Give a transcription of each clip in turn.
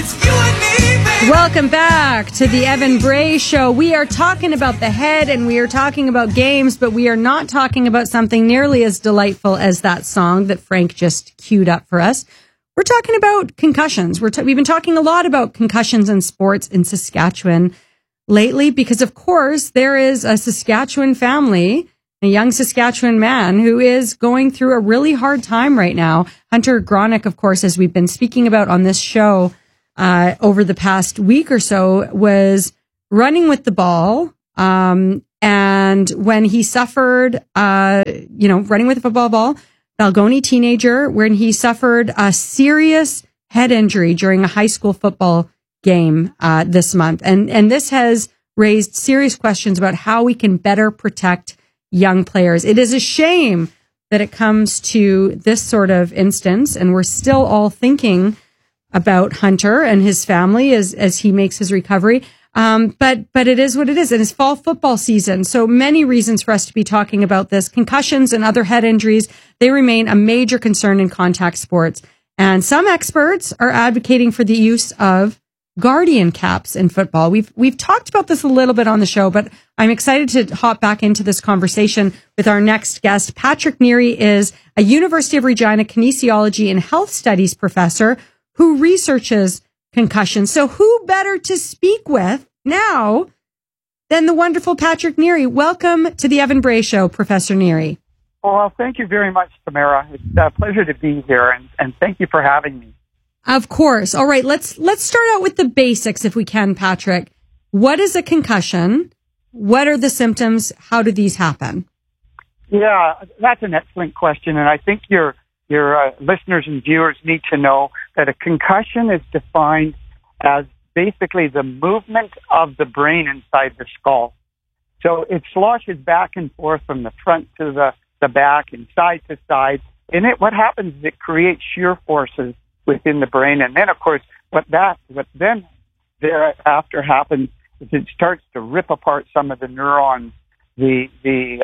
Welcome back to the Evan Bray Show. We are talking about the head and we are talking about games, but we are not talking about something nearly as delightful as that song that Frank just queued up for us. We're talking about concussions. We've been talking a lot about concussions in sports in Saskatchewan lately because, of course, there is a Saskatchewan family, a young Saskatchewan man who is going through a really hard time right now. Hunter Gronick, of course, as we've been speaking about on this show, over the past week or so, was running with the ball. And when he suffered, running with a football ball, Balgonie teenager, when he suffered a serious head injury during a high school football game this month. And this has raised serious questions about how we can better protect young players. It is a shame that it comes to this sort of instance, and we're still all thinking about Hunter and his family as he makes his recovery. But it is what it is. And it's fall football season. So many reasons for us to be talking about this. Concussions and other head injuries, they remain a major concern in contact sports. And some experts are advocating for the use of guardian caps in football. We've talked about this a little bit on the show, but I'm excited to hop back into this conversation with our next guest. Patrick Neary is a University of Regina kinesiology and health studies professor who researches concussions. So who better to speak with now than the wonderful Patrick Neary? Welcome to the Evan Bray Show, Professor Neary. Well, thank you very much, Tamara. It's a pleasure to be here, and thank you for having me. Of course. All right, let's start out with the basics if we can, Patrick. What is a concussion? What are the symptoms? How do these happen? Yeah, that's an excellent question, and I think your listeners and viewers need to know that a concussion is defined as basically the movement of the brain inside the skull. So it sloshes back and forth from the front to the back and side to side. And what happens is it creates shear forces within the brain. And then, of course, what then thereafter happens is it starts to rip apart some of the neurons, the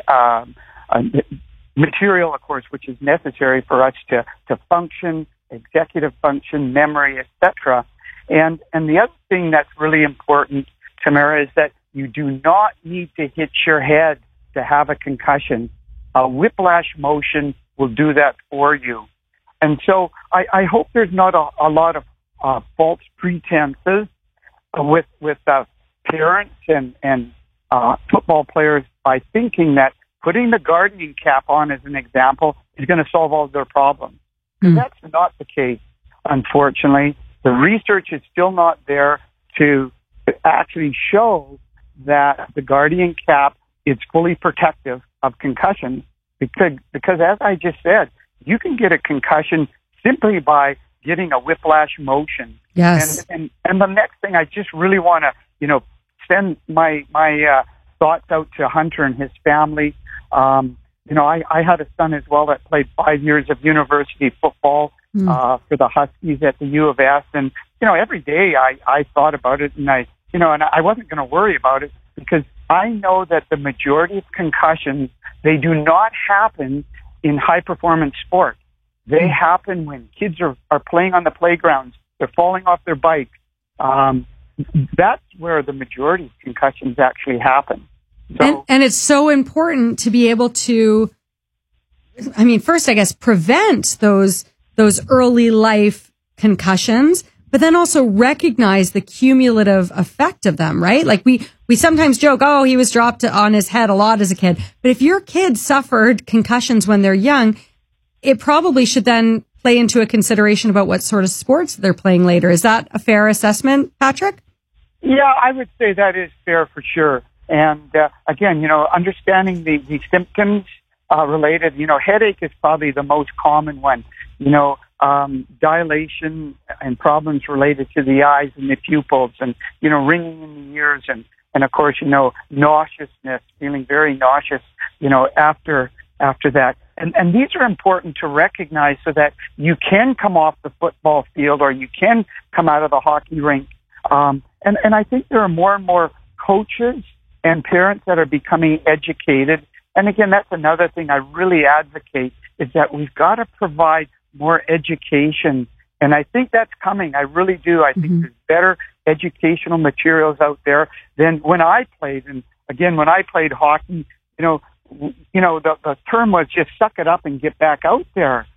material, of course, which is necessary for us to function, executive function, memory, etc. And the other thing that's really important, Tamara, is that you do not need to hit your head to have a concussion. A whiplash motion will do that for you. And so I hope there's not a lot of false pretenses with parents and football players by thinking that putting the guardian cap on, as an example, is going to solve all their problems. That's not the case, unfortunately. The research is still not there to actually show that the guardian cap is fully protective of concussions because as I just said, you can get a concussion simply by getting a whiplash motion. Yes. And the next thing, I just really want to, send my thoughts out to Hunter and his family. I had a son as well that played 5 years of university football for the Huskies at the U of S. And, every day I thought about it and I wasn't going to worry about it because I know that the majority of concussions, they do not happen in high performance sport. They happen when kids are playing on the playgrounds. They're falling off their bikes. That's where the majority of concussions actually happen. So, and it's so important to be able to, first, I guess, prevent those early life concussions, but then also recognize the cumulative effect of them, right? Like we sometimes joke, oh, he was dropped on his head a lot as a kid. But if your kid suffered concussions when they're young, it probably should then play into a consideration about what sort of sports they're playing later. Is that a fair assessment, Patrick? Yeah, I would say that is fair for sure. And again, understanding the symptoms related, headache is probably the most common one. Dilation and problems related to the eyes and the pupils and, ringing in the ears and of course, nauseousness, feeling very nauseous, after that. And these are important to recognize so that you can come off the football field or you can come out of the hockey rink. And I think there are more and more coaches and parents that are becoming educated. And again, that's another thing I really advocate is that we've got to provide more education And I think that's coming. I really do. I think there's better educational materials out there than when I played. And again, when I played hockey, the term was just suck it up and get back out there.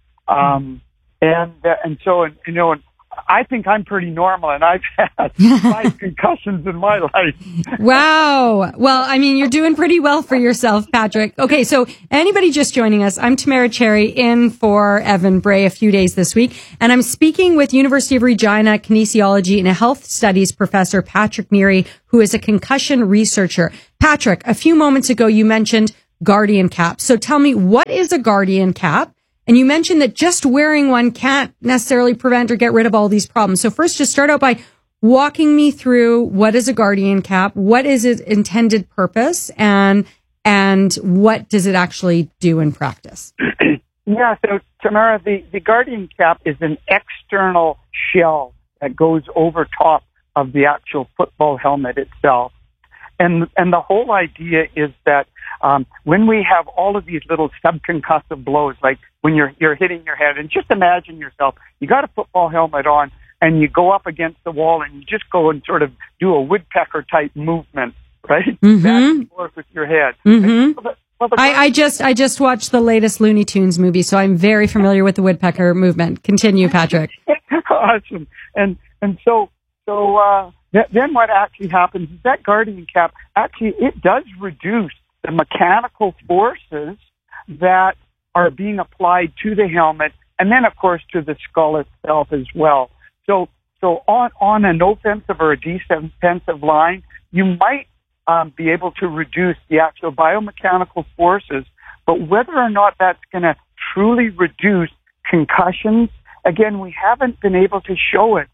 And I think I'm pretty normal, and I've had 5 concussions in my life. Wow. Well, I mean, you're doing pretty well for yourself, Patrick. Okay, so anybody just joining us, I'm Tamara Cherry in for Evan Bray a few days this week, and I'm speaking with University of Regina kinesiology and health studies professor Patrick Neary, who is a concussion researcher. Patrick, a few moments ago, you mentioned Guardian cap. So tell me, what is a Guardian cap? And you mentioned that just wearing one can't necessarily prevent or get rid of all these problems. So first, just start out by walking me through what is a Guardian cap, what is its intended purpose, and what does it actually do in practice? Yeah, so Tamara, the Guardian cap is an external shell that goes over top of the actual football helmet itself. And the whole idea is that when we have all of these little subconcussive blows, like when you're hitting your head, and just imagine yourself, you got a football helmet on, and you go up against the wall, and you just go and sort of do a woodpecker type movement, right? Back and forth with your head. I just watched the latest Looney Tunes movie, so I'm very familiar with the woodpecker movement. Continue, Patrick. Awesome. And so then what actually happens is that Guardian cap, actually, it does reduce the mechanical forces that are being applied to the helmet, and then, of course, to the skull itself as well. So on an offensive or a defensive line, you might be able to reduce the actual biomechanical forces, but whether or not that's going to truly reduce concussions, again, we haven't been able to show it,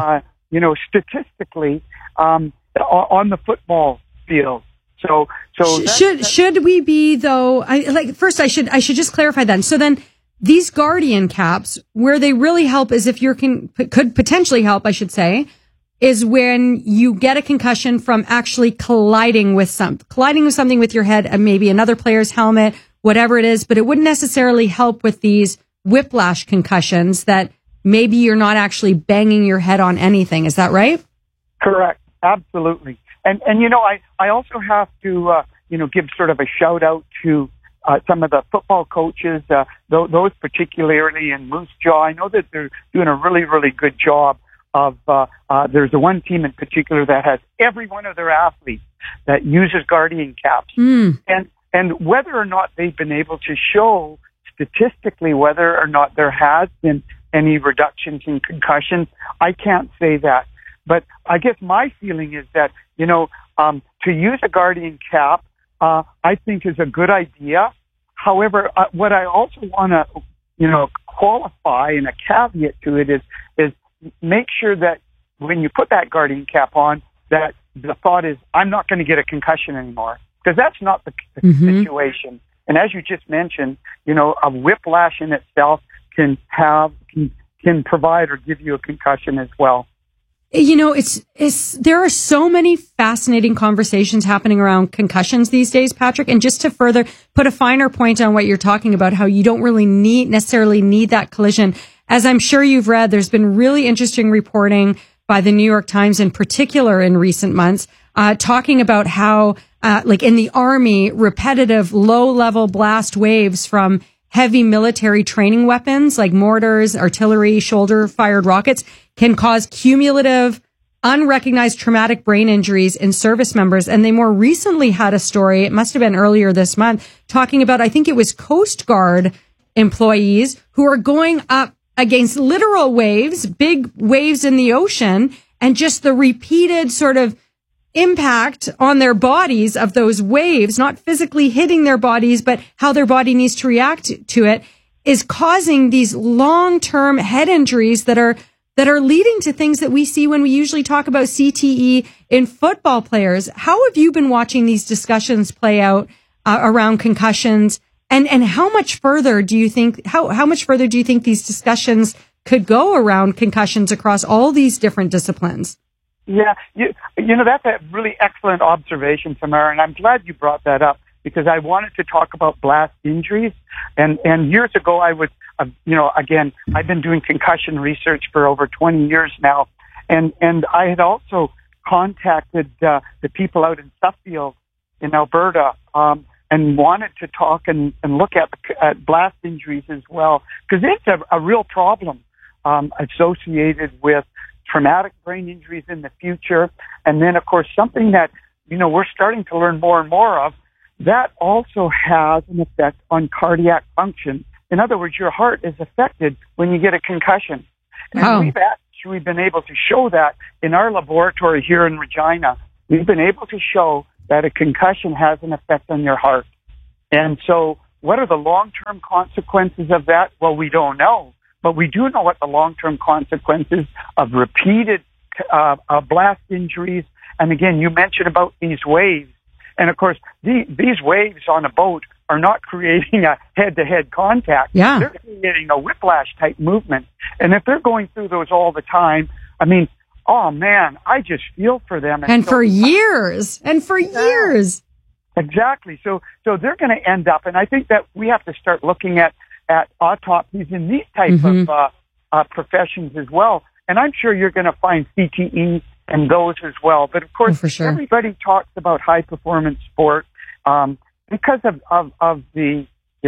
statistically, on the football field. So should we be though? First I should just clarify then. So then these Guardian caps, where they really help is if could potentially help, I should say, is when you get a concussion from actually colliding with something with your head and maybe another player's helmet, whatever it is. But it wouldn't necessarily help with these whiplash concussions that maybe you're not actually banging your head on anything. Is that right? Correct. Absolutely. And I also have to, give sort of a shout out to some of the football coaches, those particularly in Moose Jaw. I know that they're doing a really, really good job of, there's one team in particular that has every one of their athletes that uses Guardian caps. And whether or not they've been able to show statistically whether or not there has been any reductions in concussions, I can't say that. But I guess my feeling is that, to use a Guardian cap, I think is a good idea. However, what I also want to, qualify and a caveat to it is make sure that when you put that Guardian cap on, that the thought is, I'm not going to get a concussion anymore. Because that's not the situation. And as you just mentioned, a whiplash in itself can provide or give you a concussion as well. There are so many fascinating conversations happening around concussions these days, Patrick. And just to further put a finer point on what you're talking about, how you don't really necessarily need that collision. As I'm sure you've read, there's been really interesting reporting by the New York Times in particular in recent months, talking about how, in the Army, repetitive low-level blast waves from heavy military training weapons like mortars, artillery, shoulder-fired rockets can cause cumulative, unrecognized traumatic brain injuries in service members. And they more recently had a story, it must have been earlier this month, talking about, I think it was Coast Guard employees who are going up against literal waves, big waves in the ocean, and just the repeated sort of impact on their bodies of those waves, not physically hitting their bodies, but how their body needs to react to it, is causing these long-term head injuries that are leading to things that we see when we usually talk about CTE in football players. How have you been watching these discussions play out around concussions? And how much further do you think, how much further do you think these discussions could go around concussions across all these different disciplines? Yeah, that's a really excellent observation, Tamara, and I'm glad you brought that up because I wanted to talk about blast injuries. And years ago, I again, I've been doing concussion research for over 20 years now, and I had also contacted the people out in Suffield in Alberta and wanted to talk and look at blast injuries as well, because it's a real problem associated with traumatic brain injuries in the future. And then, of course, something that, we're starting to learn more and more of, that also has an effect on cardiac function. In other words, your heart is affected when you get a concussion. And we've actually been able to show that in our laboratory here in Regina. We've been able to show that a concussion has an effect on your heart. And so what are the long-term consequences of that? Well, we don't know. But we do know what the long-term consequences of repeated blast injuries. And again, you mentioned about these waves. And of course, these waves on a boat are not creating a head-to-head contact. Yeah. They're creating a whiplash-type movement. And if they're going through those all the time, I mean, oh man, I just feel for them. And for years. Exactly. So they're going to end up, and I think that we have to start looking at autopsies in these types of professions as well. And I'm sure you're going to find CTE in those as well. But of course, for sure, everybody talks about high performance sport because of the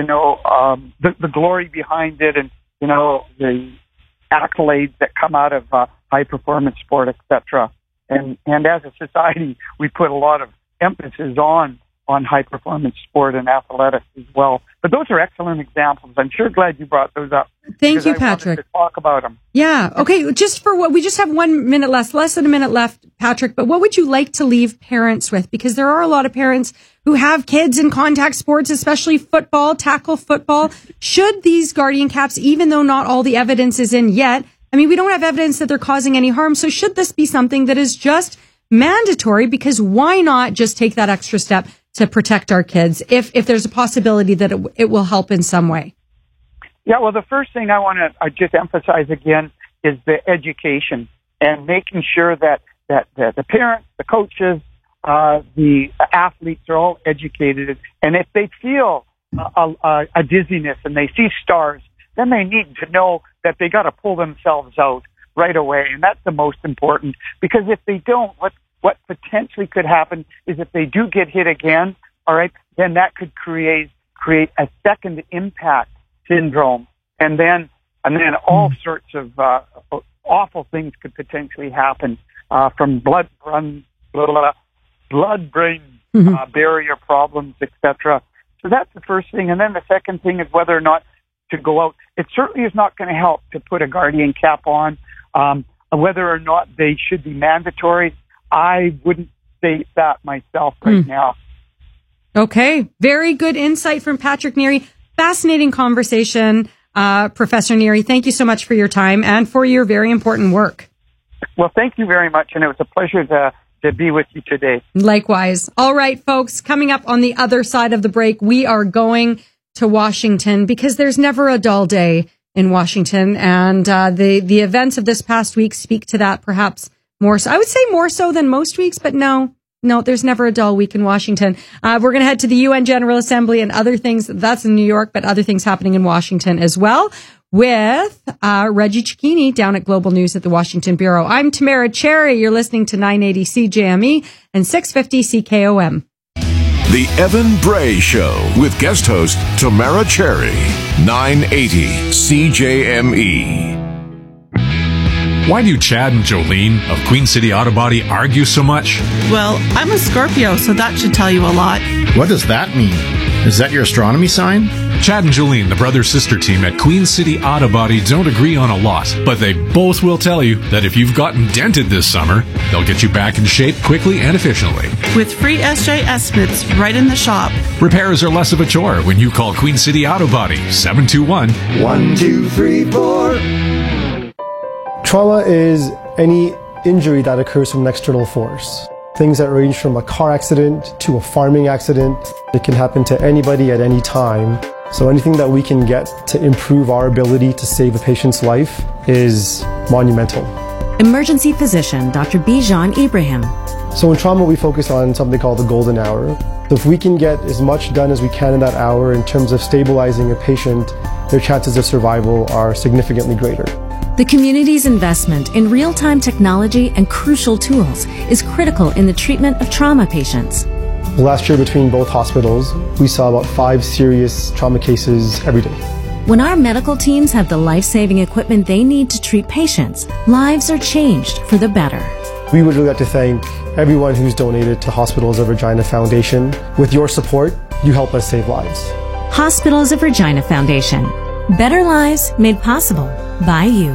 the glory behind it, and the accolades that come out of high performance sport, etc. And as a society, we put a lot of emphasis on high performance sport and athletics as well. But those are excellent examples. I'm sure glad you brought those up. Thank you, Patrick. To talk about them. Yeah. Okay. We just have 1 minute less than a minute left, Patrick. But what would you like to leave parents with? Because there are a lot of parents who have kids in contact sports, especially football, tackle football. Should these Guardian caps, even though not all the evidence is in yet, I mean, we don't have evidence that they're causing any harm. So should this be something that is just mandatory? Because why not just take that extra step to protect our kids if there's a possibility that it will help in some way? Yeah, well, the first thing I want to just emphasize again is the education and making sure that the parents, the coaches, the athletes are all educated. And if they feel a dizziness and they see stars, then they need to know that they got to pull themselves out right away. And that's the most important, because if they don't, what potentially could happen is if they do get hit again, all right, then that could create a second impact syndrome. And then all sorts of awful things could potentially happen from blood-brain barrier problems, etc. So that's the first thing. And then the second thing is whether or not to go out. It certainly is not going to help to put a Guardian cap on. Whether or not they should be mandatory, I wouldn't state that myself right now. Okay. Very good insight from Patrick Neary. Fascinating conversation, Professor Neary. Thank you so much for your time and for your very important work. Well, thank you very much, and it was a pleasure to be with you today. Likewise. All right, folks, coming up on the other side of the break, we are going to Washington because there's never a dull day in Washington, and the events of this past week speak to that perhaps more so. I would say more so than most weeks, but no, there's never a dull week in Washington. We're going to head to the UN General Assembly and other things. That's in New York, but other things happening in Washington as well with Reggie Cicchini down at Global News at the Washington Bureau. I'm Tamara Cherry. You're listening to 980 CJME and 650 CKOM. The Evan Bray Show with guest host Tamara Cherry, 980 CJME. Why do Chad and Jolene of Queen City Auto Body argue so much? Well, I'm a Scorpio, so that should tell you a lot. What does that mean? Is that your astronomy sign? Chad and Jolene, the brother-sister team at Queen City Auto Body, don't agree on a lot, but they both will tell you that if you've gotten dented this summer, they'll get you back in shape quickly and efficiently. With free SJ estimates right in the shop. Repairs are less of a chore when you call Queen City Auto Body, 721-1234. Trauma is any injury that occurs from an external force. Things that range from a car accident to a farming accident. It can happen to anybody at any time. So anything that we can get to improve our ability to save a patient's life is monumental. Emergency physician Dr. Bijan Ibrahim. So in trauma, we focus on something called the golden hour. So if we can get as much done as we can in that hour in terms of stabilizing a patient their chances of survival are significantly greater. The community's investment in real-time technology and crucial tools is critical in the treatment of trauma patients. Last year between both hospitals, we saw about 5 serious trauma cases every day. When our medical teams have the life-saving equipment they need to treat patients, lives are changed for the better. We would really like to thank everyone who's donated to Hospitals of Regina Foundation. With your support, you help us save lives. Hospitals of Regina Foundation. Better lives made possible by you.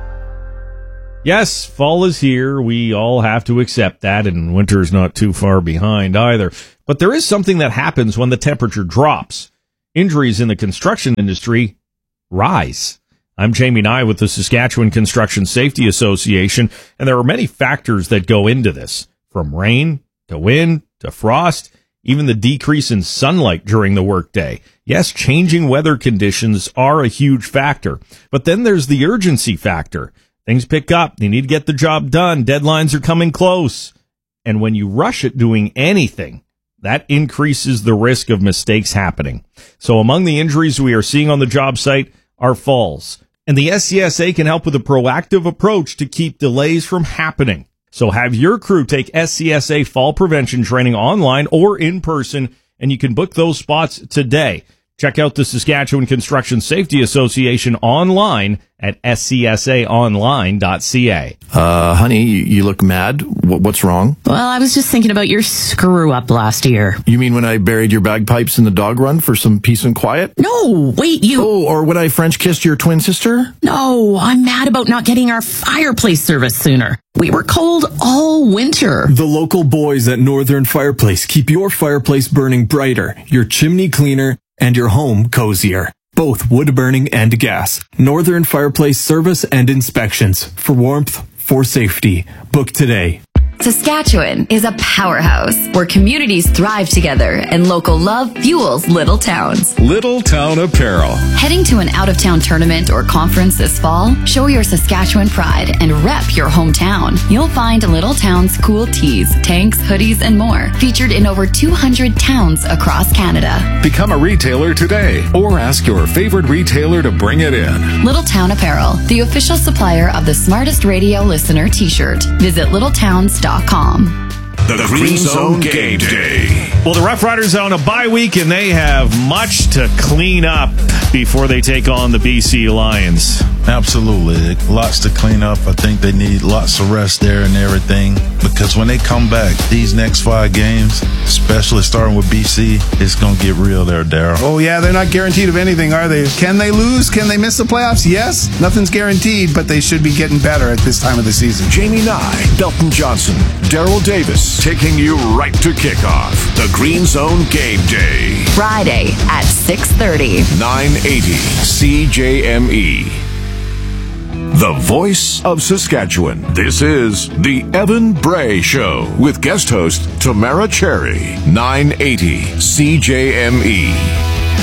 Yes, fall is here. We all have to accept that, and winter's not too far behind either. But there is something that happens when the temperature drops. Injuries in the construction industry rise. I'm Jamie Nye with the Saskatchewan Construction Safety Association, and there are many factors that go into this, from rain to wind to frost, even the decrease in sunlight during the workday. Yes, changing weather conditions are a huge factor, but then there's the urgency factor. Things pick up. You need to get the job done. Deadlines are coming close. And when you rush at doing anything, that increases the risk of mistakes happening. So among the injuries we are seeing on the job site are falls. And the SCSA can help with a proactive approach to keep delays from happening. So have your crew take SCSA fall prevention training online or in person, and you can book those spots today. Check out the Saskatchewan Construction Safety Association online at scsaonline.ca. Honey, you look mad. What's wrong? Well, I was just thinking about your screw-up last year. You mean when I buried your bagpipes in the dog run for some peace and quiet? No, wait, you... Oh, or when I French kissed your twin sister? No, I'm mad about not getting our fireplace service sooner. We were cold all winter. The local boys at Northern Fireplace keep your fireplace burning brighter, your chimney cleaner, and your home cozier. Both wood burning and gas. Northern Fireplace service and inspections. For warmth, for safety. Book today. Saskatchewan is a powerhouse where communities thrive together and local love fuels little towns. Little Town Apparel. Heading to an out-of-town tournament or conference this fall? Show your Saskatchewan pride and rep your hometown. You'll find Little Town's cool tees, tanks, hoodies, and more featured in over 200 towns across Canada. Become a retailer today or ask your favorite retailer to bring it in. Little Town Apparel, the official supplier of the Smartest Radio Listener t-shirt. Visit littletowns.com. The Green Zone Game Day. Well, the Rough Riders are on a bye week, and they have much to clean up before they take on the BC Lions. Absolutely. Lots to clean up. I think they need lots of rest there and everything, because when they come back, these next 5 games, especially starting with BC, it's going to get real there, Darryl. Oh, yeah, they're not guaranteed of anything, are they? Can they lose? Can they miss the playoffs? Yes. Nothing's guaranteed, but they should be getting better at this time of the season. Jamie Nye, Belton Johnson, Daryl Davis, taking you right to kickoff. The Green Zone Game Day. Friday at 6:30. 980 CJME. The voice of Saskatchewan. This is the Evan Bray Show with guest host Tamara Cherry. 980 CJME.